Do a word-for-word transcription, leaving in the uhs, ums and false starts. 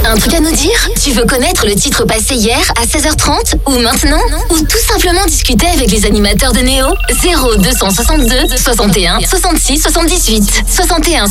Un truc à nous dire? Tu veux connaître le titre passé hier à seize heures trente ou maintenant? Ou tout simplement discuter avec les animateurs de Néo? zéro deux cent soixante-deux soixante et un soixante-six soixante-dix-huit soixante et un